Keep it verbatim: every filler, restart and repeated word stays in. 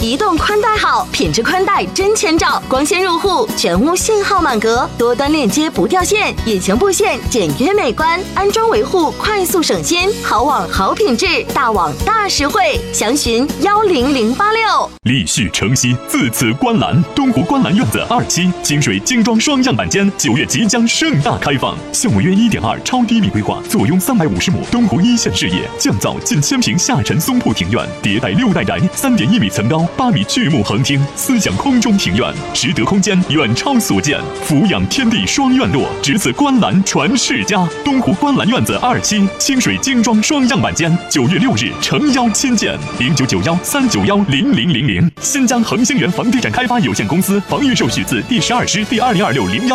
移动宽带好，品质宽带真千兆，光纤入户，全屋信号满格，多端链接不掉线，隐形布线简约美观，安装维护快速省心，好网好品质，大网大实惠，详询幺零零八六。 立旭城西自此观澜，东湖观澜院子二期清水精装双样板间九月即将盛大开放，项目约一点二超低密规划，坐拥三百五十亩东湖一线视野，降噪近千平下沉松铺庭院，迭代六代宅，三点一米层高，八米巨幕横厅，思想空中庭院，实得空间远超所见，俯仰天地双院落，只此观澜传世家。东湖观澜院子二期清水精装双样板间，九月六日诚邀亲见，零九九幺三九幺零零零零。新疆恒星源房地产开发有限公司房预售许字第十二师第二零二六零幺。